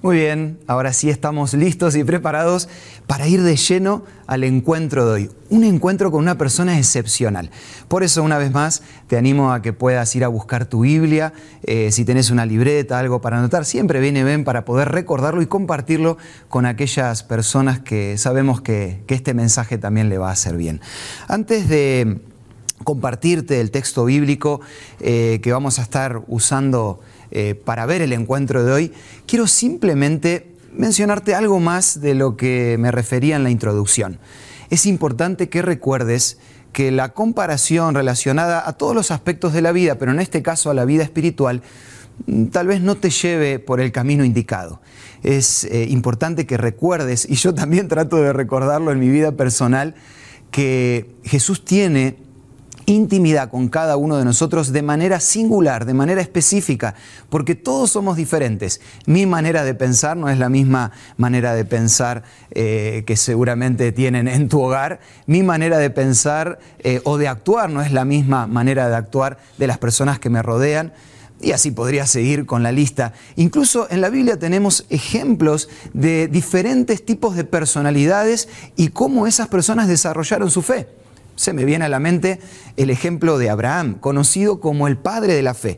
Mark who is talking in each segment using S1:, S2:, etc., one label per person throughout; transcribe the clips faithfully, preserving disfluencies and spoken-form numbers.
S1: Muy bien, ahora sí estamos listos y preparados para ir de lleno al encuentro de hoy. Un encuentro con una persona excepcional. Por eso, una vez más, te animo a que puedas ir a buscar tu Biblia. Eh, si tenés una libreta, algo para anotar, siempre viene bien para poder recordarlo y compartirlo con aquellas personas que sabemos que, que este mensaje también le va a hacer bien. Antes de compartirte el texto bíblico eh, que vamos a estar usando eh, para ver el encuentro de hoy, quiero simplemente mencionarte algo más de lo que me refería en la introducción. Es importante que recuerdes que la comparación relacionada a todos los aspectos de la vida, pero en este caso a la vida espiritual, tal vez no te lleve por el camino indicado. Es eh, importante que recuerdes, y yo también trato de recordarlo en mi vida personal, que Jesús tiene intimidad con cada uno de nosotros de manera singular, de manera específica, porque todos somos diferentes. Mi manera de pensar no es la misma manera de pensar eh, que seguramente tienen en tu hogar. Mi manera de pensar eh, o de actuar no es la misma manera de actuar de las personas que me rodean. Y así podría seguir con la lista. Incluso en la Biblia tenemos ejemplos de diferentes tipos de personalidades y cómo esas personas desarrollaron su fe. Se me viene a la mente el ejemplo de Abraham, conocido como el padre de la fe.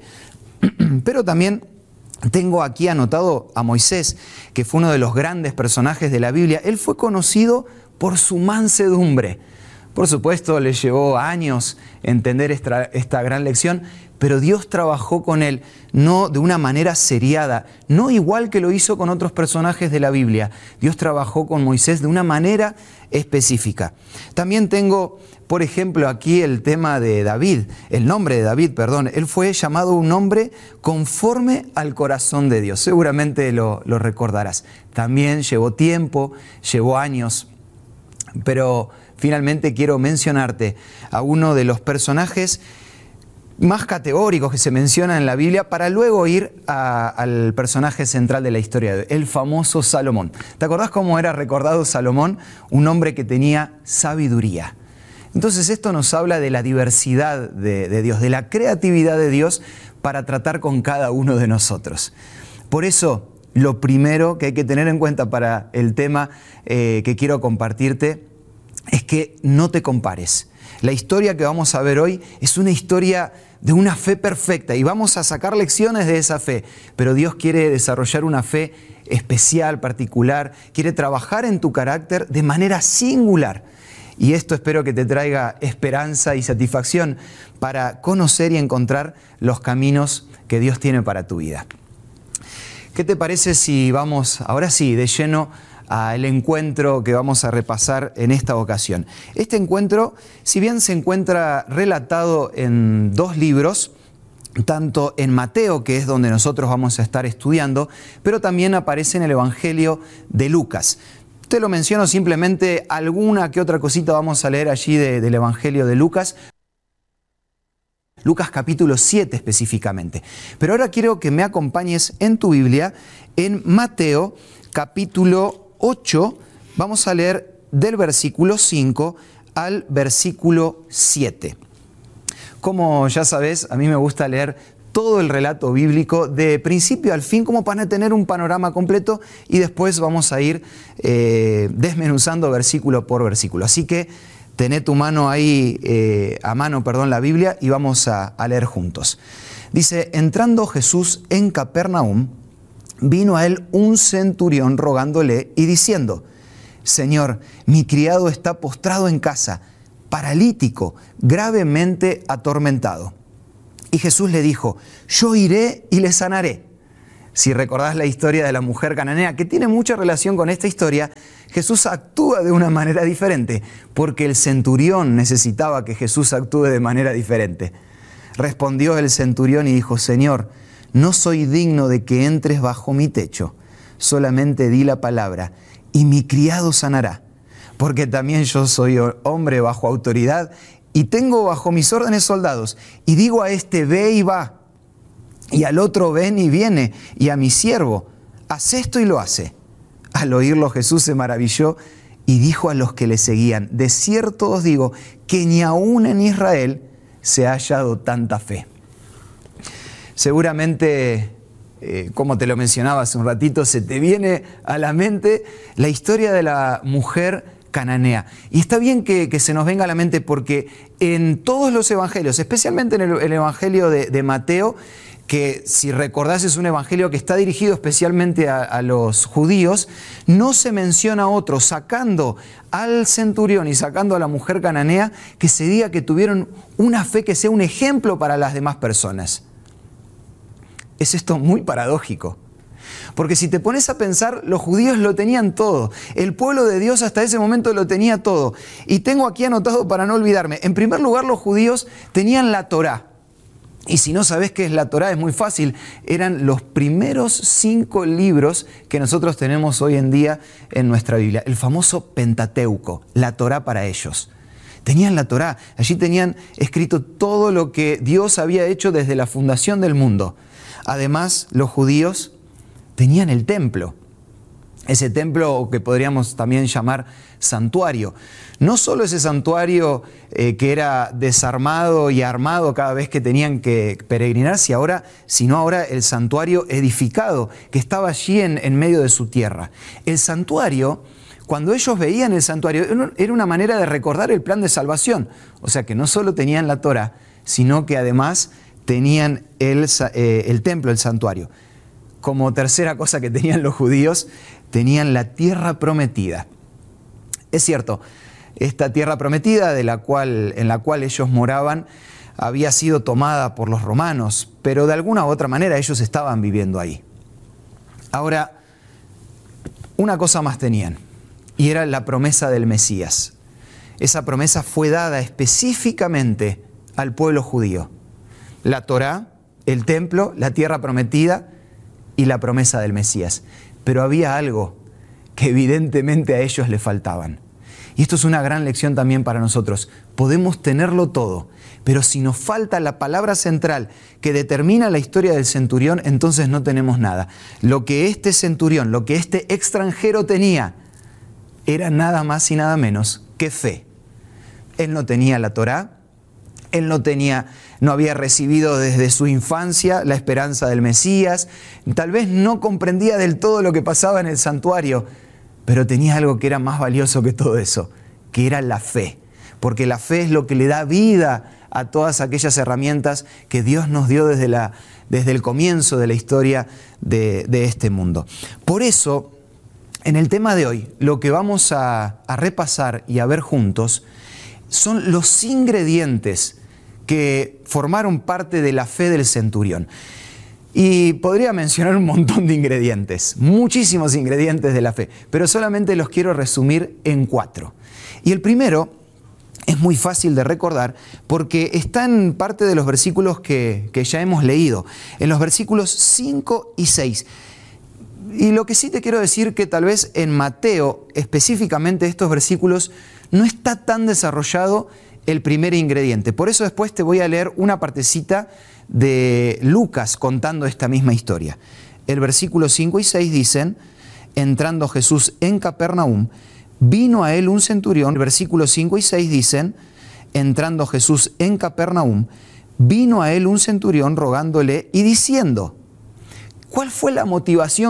S1: Pero también tengo aquí anotado a Moisés, que fue uno de los grandes personajes de la Biblia. Él fue conocido por su mansedumbre. Por supuesto, le llevó años entender esta, esta gran lección, pero Dios trabajó con él no de una manera seriada, no igual que lo hizo con otros personajes de la Biblia. Dios trabajó con Moisés de una manera específica. También tengo, por ejemplo, aquí el tema de David, el nombre de David, perdón. Él fue llamado un hombre conforme al corazón de Dios. Seguramente lo, lo recordarás. También llevó tiempo, llevó años, pero finalmente quiero mencionarte a uno de los personajes más categóricos que se menciona en la Biblia para luego ir a, al personaje central de la historia, el famoso Salomón. ¿Te acordás cómo era recordado Salomón? Un hombre que tenía sabiduría. Entonces esto nos habla de la diversidad de, de Dios, de la creatividad de Dios para tratar con cada uno de nosotros. Por eso, lo primero que hay que tener en cuenta para el tema eh, que quiero compartirte es que no te compares. La historia que vamos a ver hoy es una historia de una fe perfecta y vamos a sacar lecciones de esa fe, pero Dios quiere desarrollar una fe especial, particular, quiere trabajar en tu carácter de manera singular. Y esto espero que te traiga esperanza y satisfacción para conocer y encontrar los caminos que Dios tiene para tu vida. ¿Qué te parece si vamos ahora sí de lleno al encuentro que vamos a repasar en esta ocasión? Este encuentro, si bien se encuentra relatado en dos libros, tanto en Mateo, que es donde nosotros vamos a estar estudiando, pero también aparece en el Evangelio de Lucas. Te lo menciono simplemente, alguna que otra cosita vamos a leer allí de, del Evangelio de Lucas. Lucas capítulo siete específicamente. Pero ahora quiero que me acompañes en tu Biblia, en Mateo capítulo ocho, vamos a leer del versículo cinco al versículo siete. Como ya sabes, a mí me gusta leer todo el relato bíblico de principio al fin, como para tener un panorama completo, y después vamos a ir eh, desmenuzando versículo por versículo. Así que tené tu mano ahí, eh, a mano, perdón, la Biblia, y vamos a, a leer juntos. Dice: entrando Jesús en Capernaum, vino a él un centurión rogándole y diciendo: Señor, mi criado está postrado en casa, paralítico, gravemente atormentado. Y Jesús le dijo: yo iré y le sanaré. Si recordás la historia de la mujer cananea, que tiene mucha relación con esta historia, Jesús actúa de una manera diferente, porque el centurión necesitaba que Jesús actúe de manera diferente. Respondió el centurión y dijo: Señor, no soy digno de que entres bajo mi techo, solamente di la palabra y mi criado sanará, porque también yo soy hombre bajo autoridad y tengo bajo mis órdenes soldados, y digo a este: ve y va, y al otro: ven y viene, y a mi siervo: haz esto, y lo hace. Al oírlo Jesús se maravilló y dijo a los que le seguían: de cierto os digo que ni aún en Israel se ha hallado tanta fe. Seguramente eh, como te lo mencionaba hace un ratito, se te viene a la mente la historia de la mujer cananea. Y está bien que, que se nos venga a la mente porque en todos los evangelios, especialmente en el, el evangelio de, de Mateo, que si recordás es un evangelio que está dirigido especialmente a, a los judíos, no se menciona otro, sacando al centurión y sacando a la mujer cananea, que se diga que tuvieron una fe que sea un ejemplo para las demás personas. Es esto muy paradójico. Porque si te pones a pensar, los judíos lo tenían todo. El pueblo de Dios hasta ese momento lo tenía todo. Y tengo aquí anotado para no olvidarme. En primer lugar, los judíos tenían la Torá. Y si no sabés qué es la Torá, es muy fácil. Eran los primeros cinco libros que nosotros tenemos hoy en día en nuestra Biblia. El famoso Pentateuco, la Torá para ellos. Tenían la Torá. Allí tenían escrito todo lo que Dios había hecho desde la fundación del mundo. Además, los judíos tenían el templo. Ese templo que podríamos también llamar santuario. No solo ese santuario eh, que era desarmado y armado cada vez que tenían que peregrinar, si ahora, sino ahora el santuario edificado que estaba allí en, en medio de su tierra. El santuario, cuando ellos veían el santuario, era una manera de recordar el plan de salvación. O sea que no solo tenían la Torá, sino que además tenían el, eh, el templo, el santuario. Como tercera cosa que tenían los judíos, tenían la tierra prometida. Es cierto, esta tierra prometida de la cual, en la cual ellos moraban había sido tomada por los romanos, pero de alguna u otra manera ellos estaban viviendo ahí. Ahora, una cosa más tenían, y era la promesa del Mesías. Esa promesa fue dada específicamente al pueblo judío. La Torá, el templo, la tierra prometida y la promesa del Mesías. Pero había algo que evidentemente a ellos le faltaban. Y esto es una gran lección también para nosotros. Podemos tenerlo todo, pero si nos falta la palabra central que determina la historia del centurión, entonces no tenemos nada. Lo que este centurión, lo que este extranjero tenía, era nada más y nada menos que fe. Él no tenía la Torá, él no tenía, no había recibido desde su infancia la esperanza del Mesías, tal vez no comprendía del todo lo que pasaba en el santuario, pero tenía algo que era más valioso que todo eso, que era la fe. Porque la fe es lo que le da vida a todas aquellas herramientas que Dios nos dio desde, la, desde el comienzo de la historia de, de este mundo. Por eso, en el tema de hoy, lo que vamos a, a repasar y a ver juntos son los ingredientes que formaron parte de la fe del centurión. Y podría mencionar un montón de ingredientes, muchísimos ingredientes de la fe, pero solamente los quiero resumir en cuatro. Y el primero es muy fácil de recordar porque está en parte de los versículos que, que ya hemos leído, en los versículos cinco y seis. Y lo que sí te quiero decir que tal vez en Mateo, específicamente estos versículos, no está tan desarrollado el primer ingrediente. Por eso después te voy a leer una partecita de Lucas contando esta misma historia. El versículo cinco y seis dicen: entrando Jesús en Capernaum, vino a él un centurión. El versículo cinco y seis dicen: entrando Jesús en Capernaum, vino a él un centurión rogándole y diciendo. ¿Cuál fue la motivación